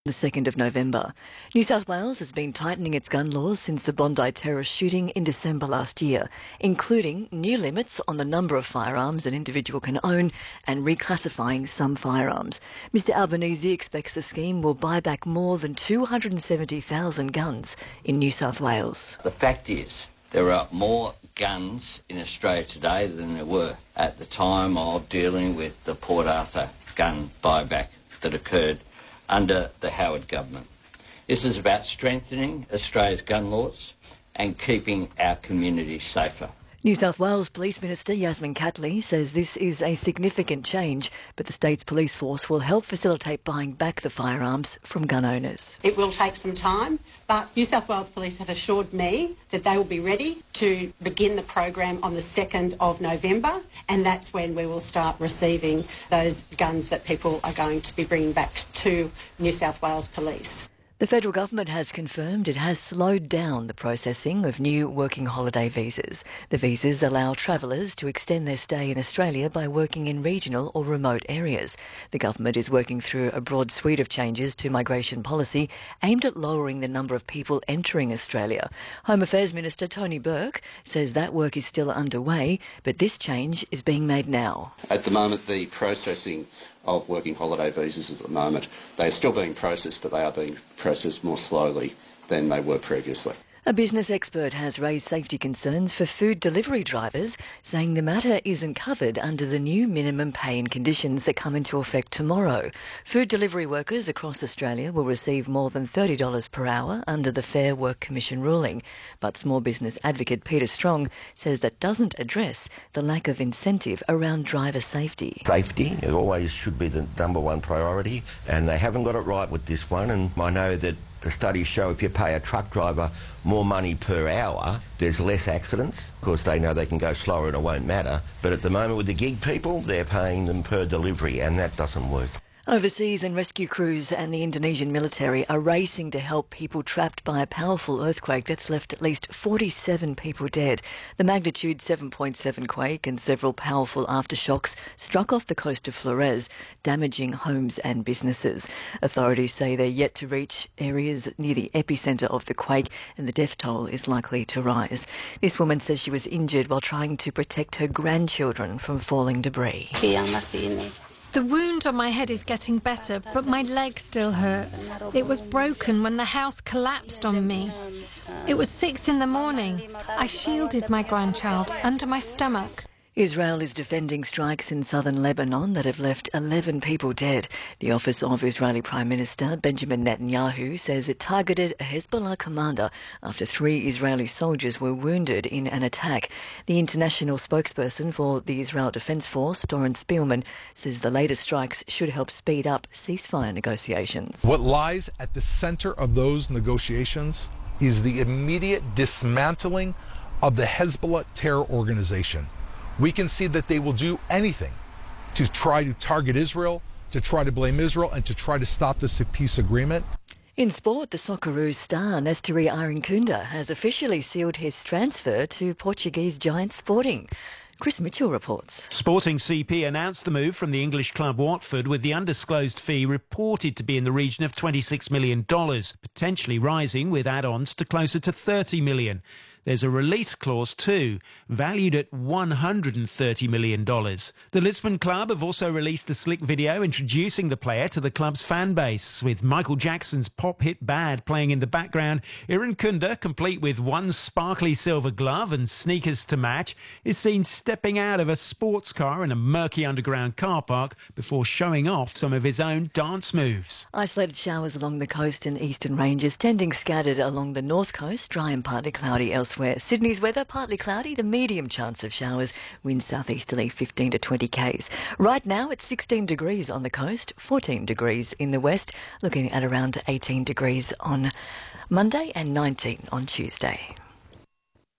The 2nd of November. New South Wales has been tightening its gun laws since the Bondi terror shooting in December last year, including new limits on the number of firearms an individual can own and reclassifying some firearms. Mr Albanese expects the scheme will buy back more than 270,000 guns in New South Wales. The fact is, there are more guns in Australia today than there were at the time of dealing with the Port Arthur gun buyback that occurred under the Howard government. This is about strengthening Australia's gun laws and keeping our communities safer. New South Wales Police Minister Yasmin Catley says this is a significant change, but the state's police force will help facilitate buying back the firearms from gun owners. It will take some time, but New South Wales Police have assured me that they will be ready to begin the program on the 2nd of November, and that's when we will start receiving those guns that people are going to be bringing back to New South Wales Police. The federal government has confirmed it has slowed down the processing of new working holiday visas. The visas allow travellers to extend their stay in Australia by working in regional or remote areas. The government is working through a broad suite of changes to migration policy aimed at lowering the number of people entering Australia. Home Affairs Minister Tony Burke says that work is still underway, but this change is being made now. At the moment, the processing of working holiday visas at the moment, they are still being processed, but they are being processed more slowly than they were previously. A business expert has raised safety concerns for food delivery drivers, saying the matter isn't covered under the new minimum pay and conditions that come into effect tomorrow. Food delivery workers across Australia will receive more than $30 per hour under the Fair Work Commission ruling, but small business advocate Peter Strong says that doesn't address the lack of incentive around driver safety. Safety always should be the number one priority, and they haven't got it right with this one, and I know that the studies show if you pay a truck driver more money per hour, there's less accidents. Of course, they know they can go slower and it won't matter. But at the moment with the gig people, they're paying them per delivery, and that doesn't work. Overseas and rescue crews and the Indonesian military are racing to help people trapped by a powerful earthquake that's left at least 47 people dead. The magnitude 7.7 quake and several powerful aftershocks struck off the coast of Flores, damaging homes and businesses. Authorities say they're yet to reach areas near the epicentre of the quake, and the death toll is likely to rise. This woman says she was injured while trying to protect her grandchildren from falling debris. The wound on my head is getting better, but my leg still hurts. It was broken when the house collapsed on me. It was 6 a.m. I shielded my grandchild under my stomach. Israel is defending strikes in southern Lebanon that have left 11 people dead. The office of Israeli Prime Minister Benjamin Netanyahu says it targeted a Hezbollah commander after 3 Israeli soldiers were wounded in an attack. The international spokesperson for the Israel Defense Force, Doron Spielman, says the latest strikes should help speed up ceasefire negotiations. What lies at the center of those negotiations is the immediate dismantling of the Hezbollah terror organization. We can see that they will do anything to try to target Israel, to try to blame Israel, and to try to stop this peace agreement. In sport, the Socceroos star Nestory Irinkunda has officially sealed his transfer to Portuguese giant Sporting. Chris Mitchell reports. Sporting CP announced the move from the English club Watford, with the undisclosed fee reported to be in the region of $26 million, potentially rising with add-ons to closer to $30 million. There's a release clause too, valued at $130 million. The Lisbon club have also released a slick video introducing the player to the club's fan base, with Michael Jackson's pop hit Bad playing in the background. Irinkunda, complete with one sparkly silver glove and sneakers to match, is seen stepping out of a sports car in a murky underground car park before showing off some of his own dance moves. Isolated showers along the coast and eastern ranges, tending scattered along the north coast, dry and partly cloudy elsewhere. Sydney's weather, partly cloudy, the medium chance of showers, winds southeasterly 15 to 20 k's. Right now it's 16 degrees on the coast, 14 degrees in the west, looking at around 18 degrees on Monday and 19 on Tuesday.